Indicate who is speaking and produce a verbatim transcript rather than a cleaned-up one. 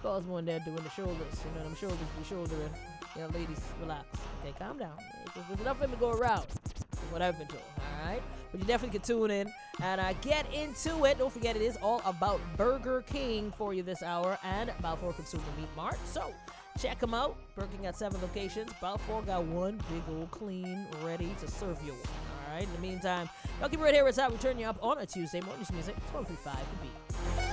Speaker 1: Cosmo in there doing the shoulders. You know, them shoulders be shouldering. You know, ladies, relax. Okay, calm down. There's, there's enough of them to go around. That's what I've been told. All right? But you definitely can tune in and uh, get into it. Don't forget, it is all about Burger King for you this hour and Balfour Consumer Meat Mart. So, check them out. Burger King got seven locations. Balfour got one big old clean, ready to serve you. All right? In the meantime, y'all keep it right here. It's how we turn you up on a Tuesday. Morning music, twelve thirty-five to beat.